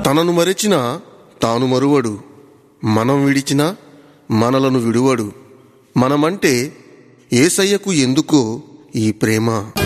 తనను మరిచినా తాను మరువడు, మనం విడిచినా మనలను విడువడు. మనమంటే యేసయ్యకు ఎందుకో ఈ ప్రేమ.